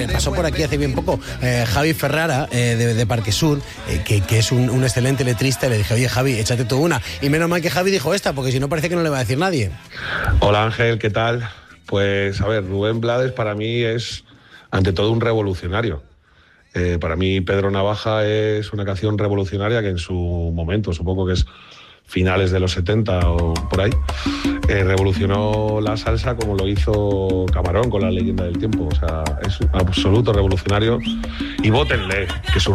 Pasó por aquí hace bien poco Javi Ferrara de Parque Sur, que es un excelente letrista, y le dije, oye Javi, échate tú una. Y menos mal que Javi dijo esta, porque si no parece que no le va a decir nadie. Hola Ángel, ¿qué tal? Pues a ver, Rubén Blades para mí es ante todo un revolucionario. Para mí Pedro Navaja es una canción revolucionaria que en su momento, supongo que es finales de los 70 o por ahí, revolucionó la salsa como lo hizo Camarón con La leyenda del tiempo. O sea, es un absoluto revolucionario. Y vótenle, que su